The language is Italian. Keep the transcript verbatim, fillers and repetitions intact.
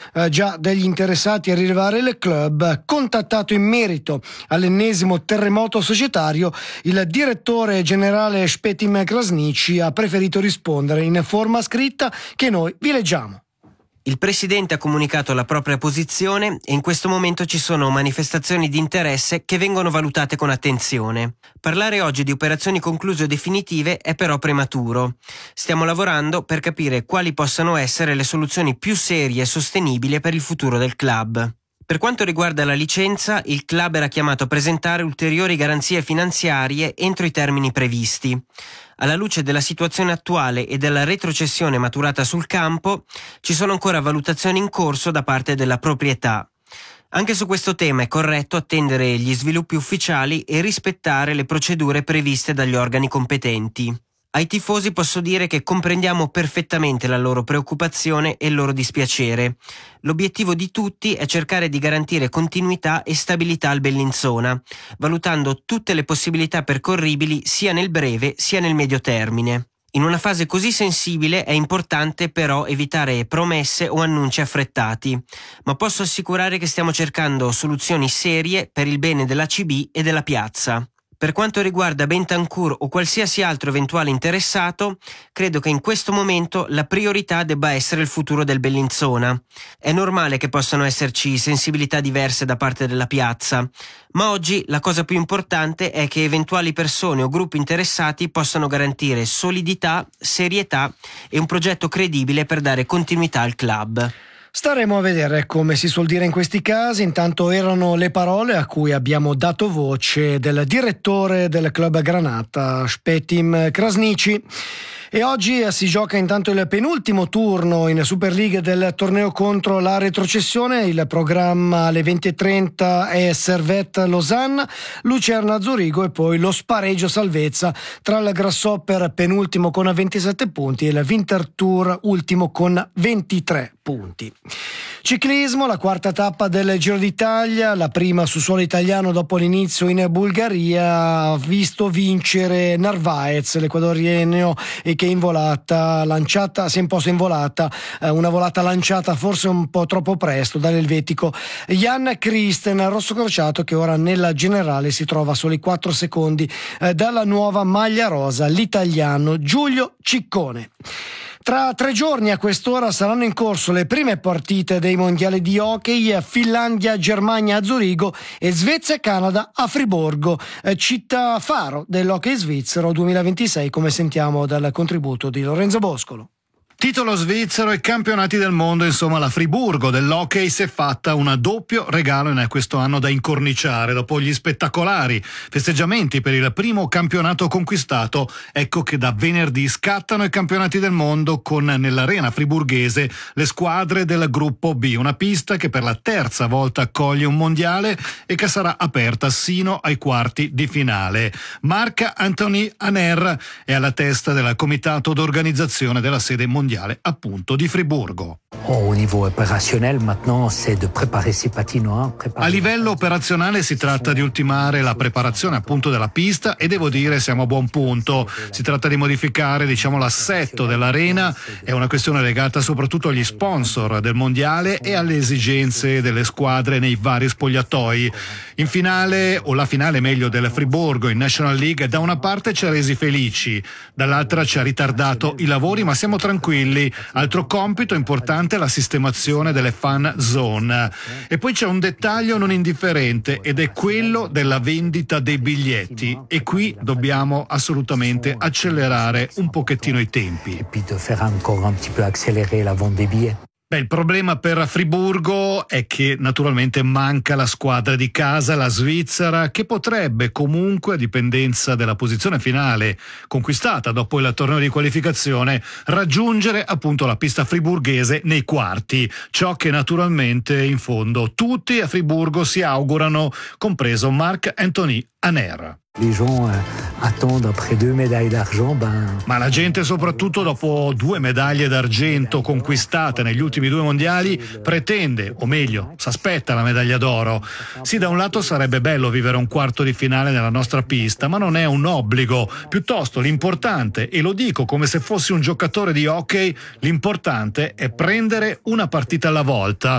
eh, già degli interessati a rilevare il club. Contattato in merito all'ennesimo terremoto societario, il direttore generale Špetim Krasniqi ha preferito rispondere in forma scritta che noi vi leggiamo. Il presidente ha comunicato la propria posizione e in questo momento ci sono manifestazioni di interesse che vengono valutate con attenzione. Parlare oggi di operazioni concluse o definitive è però prematuro. Stiamo lavorando per capire quali possano essere le soluzioni più serie e sostenibili per il futuro del club. Per quanto riguarda la licenza, il club era chiamato a presentare ulteriori garanzie finanziarie entro i termini previsti. Alla luce della situazione attuale e della retrocessione maturata sul campo, ci sono ancora valutazioni in corso da parte della proprietà. Anche su questo tema è corretto attendere gli sviluppi ufficiali e rispettare le procedure previste dagli organi competenti. Ai tifosi posso dire che comprendiamo perfettamente la loro preoccupazione e il loro dispiacere. L'obiettivo di tutti è cercare di garantire continuità e stabilità al Bellinzona, valutando tutte le possibilità percorribili sia nel breve sia nel medio termine. In una fase così sensibile è importante però evitare promesse o annunci affrettati, ma posso assicurare che stiamo cercando soluzioni serie per il bene della C B e della piazza. Per quanto riguarda Bentancur o qualsiasi altro eventuale interessato, credo che in questo momento la priorità debba essere il futuro del Bellinzona. È normale che possano esserci sensibilità diverse da parte della piazza, ma oggi la cosa più importante è che eventuali persone o gruppi interessati possano garantire solidità, serietà e un progetto credibile per dare continuità al club. Staremo a vedere, come si suol dire in questi casi. Intanto erano le parole a cui abbiamo dato voce del direttore del club Granata, Špetim Krasniqi. E oggi si gioca intanto il penultimo turno in Super League del torneo contro la retrocessione. Il programma alle venti e trenta è Servette Losanna, Lucerna Zurigo e poi lo spareggio salvezza tra il Grasshopper penultimo con ventisette punti e il Winterthur ultimo con ventitré punti. Ciclismo, la quarta tappa del Giro d'Italia, la prima su suolo italiano dopo l'inizio in Bulgaria, ha visto vincere Narvaez, l'ecuadoriano, e che in volata lanciata si è imposto in volata, eh, una volata lanciata forse un po' troppo presto dall'elvetico Jan Christen, rosso crociato, che ora nella generale si trova a soli quattro secondi eh, dalla nuova maglia rosa, l'italiano Giulio Ciccone. Tra tre giorni a quest'ora saranno in corso le prime partite dei mondiali di hockey, Finlandia, Germania a Zurigo e Svezia e Canada a Friburgo, città faro dell'hockey svizzero duemilaventisei, come sentiamo dal contributo di Lorenzo Boscolo. Titolo svizzero e campionati del mondo, insomma la Friburgo dell'hockey si è fatta un doppio regalo in questo anno da incorniciare. Dopo gli spettacolari festeggiamenti per il primo campionato conquistato, ecco che da venerdì scattano i campionati del mondo con nell'arena friburghese le squadre del gruppo B, una pista che per la terza volta accoglie un mondiale e che sarà aperta sino ai quarti di finale. Marc-Anthony Haner è alla testa del comitato d'organizzazione della sede mondiale appunto di Friburgo. Au niveau opérationnel, maintenant, c'est de préparer ces patinoires. A livello operazionale si tratta di ultimare la preparazione appunto della pista e devo dire siamo a buon punto. Si tratta di modificare, diciamo, l'assetto dell'arena, è una questione legata soprattutto agli sponsor del mondiale e alle esigenze delle squadre nei vari spogliatoi. In finale, o la finale meglio del Friburgo in National League, da una parte ci ha resi felici, dall'altra ci ha ritardato i lavori, ma siamo tranquilli. Altro compito importante è la sistemazione delle fan zone. E poi c'è un dettaglio non indifferente ed è quello della vendita dei biglietti, e qui dobbiamo assolutamente accelerare un pochettino i tempi. Et puis de faire encore un petit peu accélérer la vente des billets. Beh, il problema per Friburgo è che naturalmente manca la squadra di casa, la Svizzera, che potrebbe comunque, a dipendenza della posizione finale conquistata dopo il torneo di qualificazione, raggiungere appunto la pista friburghese nei quarti, ciò che naturalmente in fondo tutti a Friburgo si augurano, compreso Marc-Anthony Haner. Les gens euh, attendent après deux médailles d'argent, ben... Ma la gente, soprattutto dopo due medaglie d'argento conquistate negli ultimi due mondiali, pretende, o meglio, s'aspetta la medaglia d'oro. Sì, da un lato sarebbe bello vivere un quarto di finale nella nostra pista, ma non è un obbligo. Piuttosto l'importante, e lo dico come se fossi un giocatore di hockey, l'importante è prendere una partita alla volta.